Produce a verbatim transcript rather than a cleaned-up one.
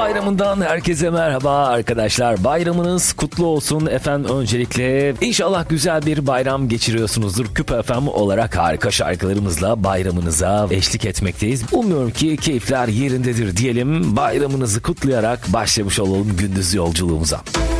Bayramı'ndan herkese merhaba arkadaşlar. Bayramınız kutlu olsun efendim öncelikle. İnşallah güzel bir bayram geçiriyorsunuzdur. Küpe F M olarak harika şarkılarımızla bayramınıza eşlik etmekteyiz. Umuyorum ki keyifler yerindedir diyelim. Bayramınızı kutlayarak başlamış olalım gündüz yolculuğumuza.